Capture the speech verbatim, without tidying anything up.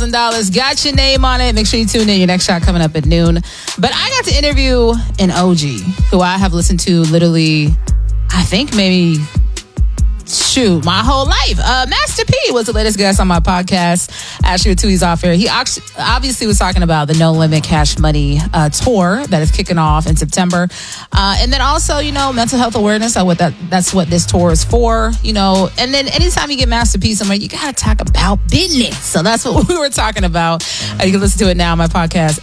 thousand dollars. Got your name on it. Make sure you tune in. Your next shot coming up at noon. But I got to interview an O G who I have listened to literally, I think maybe... shoot, my whole life. Uh, Master P was the latest guest on my podcast. Actually, with two he's off air. He obviously was talking about the No Limit Cash Money uh, tour that is kicking off in September. Uh, and then also, you know, mental health awareness. Uh, what that that's what this tour is for, you know. And then anytime you get Master P somewhere, you got to talk about business. So that's what we were talking about. Uh, you can listen to it now on my podcast.